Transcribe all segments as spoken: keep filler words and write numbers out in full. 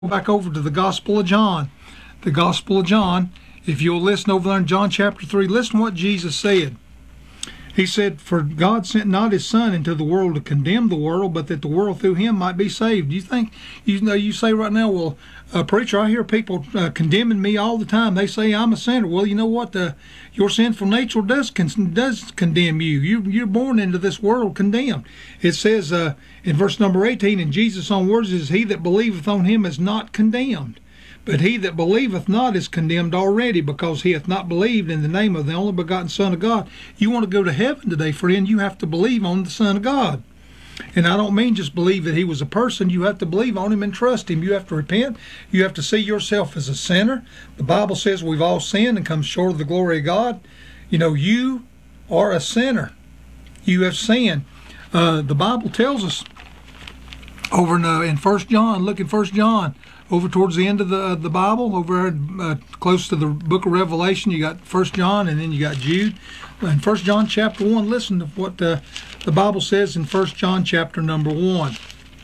back over to the Gospel of John. The Gospel of John, if you'll listen over there in John chapter three, listen to what Jesus said. He said, "For God sent not his Son into the world to condemn the world, but that the world through him might be saved." You think, you know, you say right now, well, uh, preacher, I hear people uh, condemning me all the time. They say I'm a sinner. Well, you know what? Uh, your sinful nature does con- does condemn you. you. You're born into this world condemned. It says uh, in verse number eighteen, "And Jesus' own words is, He that believeth on him is not condemned. But he that believeth not is condemned already, because he hath not believed in the name of the only begotten Son of God." You want to go to heaven today, friend, you have to believe on the Son of God. And I don't mean just believe that he was a person. You have to believe on him and trust him. You have to repent. You have to see yourself as a sinner. The Bible says we've all sinned and come short of the glory of God. You know, you are a sinner. You have sinned. Uh, the Bible tells us over in, uh, in First John, look at First John, over towards the end of the uh, the Bible, over uh, close to the book of Revelation, you got First John, and then you got Jude. In First John chapter one, listen to what uh, the Bible says in First John chapter number one.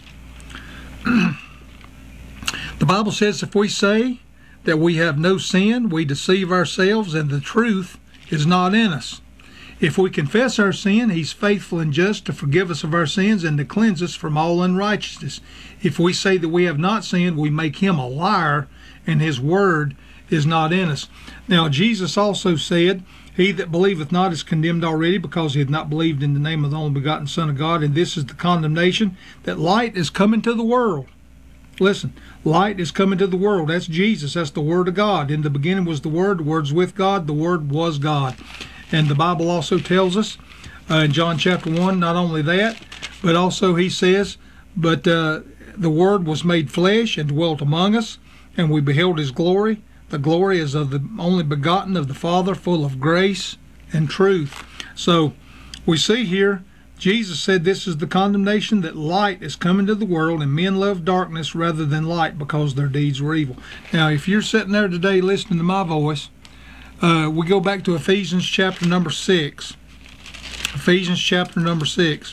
The Bible says, "If we say that we have no sin, we deceive ourselves, and the truth is not in us. If we confess our sin, he's faithful and just to forgive us of our sins and to cleanse us from all unrighteousness. If we say that we have not sinned, we make him a liar, and his word is not in us." Now, Jesus also said, "He that believeth not is condemned already, because he hath not believed in the name of the only begotten Son of God. And this is the condemnation, that light is come into the world." Listen, light is coming to the world. That's Jesus. That's the Word of God. In the beginning was the Word. The Word's with God. The Word was God. And the Bible also tells us uh, in John chapter one, not only that, but also he says, "But uh, the Word was made flesh and dwelt among us, and we beheld his glory. The glory is of the only begotten of the Father, full of grace and truth." So we see here, Jesus said this is the condemnation, that light is come into the world, and men love darkness rather than light, because their deeds were evil. Now, if you're sitting there today listening to my voice, Uh, we go back to Ephesians chapter number six. Ephesians chapter number six.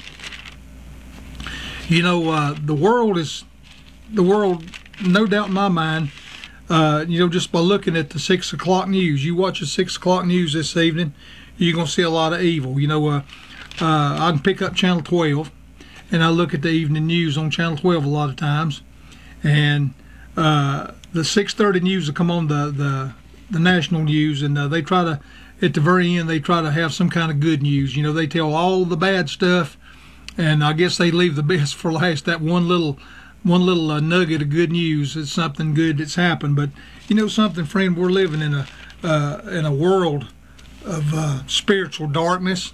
You know, uh, the world is, the world, no doubt in my mind, uh, you know, just by looking at the six o'clock news, you watch the six o'clock news this evening, you're going to see a lot of evil. You know, uh, uh, I can pick up channel twelve, and I look at the evening news on channel twelve a lot of times, and uh, the six thirty news will come on the, the the national news, and uh, they try to, at the very end, they try to have some kind of good news. You know, they tell all the bad stuff, and I guess they leave the best for last. That one little one little uh, nugget of good news is something good that's happened. But you know something, friend, we're living in a uh, in a world of uh, spiritual darkness.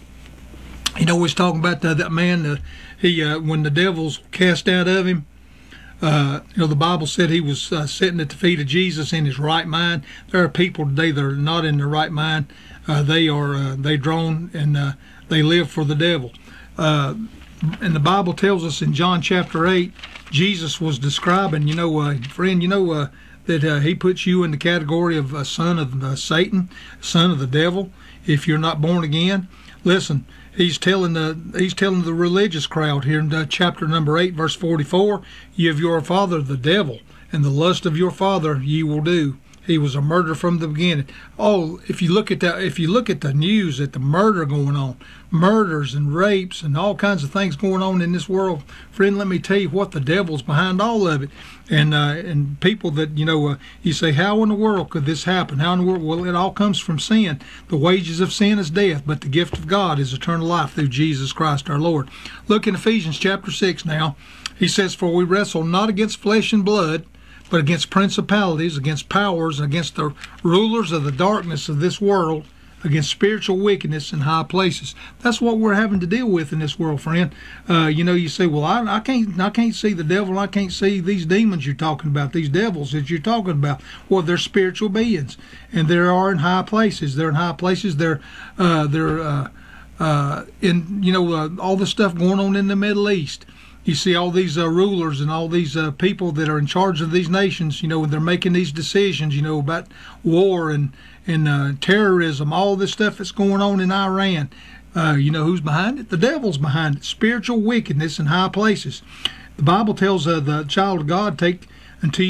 You know, we was talking about that, that man, uh, he uh, when the devil's cast out of him, Uh, you know, the Bible said he was uh, sitting at the feet of Jesus in his right mind. There are people today that are not in their right mind. Uh, they are uh, they drawn and uh, they live for the devil. Uh, and the Bible tells us in John chapter eight, Jesus was describing, you know, uh, friend, you know uh, that uh, he puts you in the category of a son of uh, Satan, son of the devil, if you're not born again. Listen, he's telling the he's telling the religious crowd here in uh, chapter number eight, verse forty-four, "Ye of your father the devil, and the lust of your father ye will do. He was a murderer from the beginning." Oh, if you look at that, if you look at the news, at the murder going on, murders and rapes and all kinds of things going on in this world, friend, let me tell you what, the devil's behind all of it. And uh, and people that, you know, uh, you say, how in the world could this happen? How in the world? Well, it all comes from sin. The wages of sin is death, but the gift of God is eternal life through Jesus Christ our Lord. Look in Ephesians chapter six now. He says, "For we wrestle not against flesh and blood, but against principalities, against powers, and against the rulers of the darkness of this world, against spiritual wickedness in high places." That's what we're having to deal with in this world, friend. Uh, you know, you say, well, I, I can't I can't see the devil. I can't see these demons you're talking about, these devils that you're talking about. Well, they're spiritual beings, and they are in high places. They're in high places. They're, uh, they're uh, uh, in, you know, uh, all the stuff going on in the Middle East. You see all these uh, rulers and all these uh, people that are in charge of these nations, you know, they're making these decisions, you know, about war and, and uh, terrorism, all this stuff that's going on in Iran. Uh, you know who's behind it? The devil's behind it. Spiritual wickedness in high places. The Bible tells uh, the child of God, take Until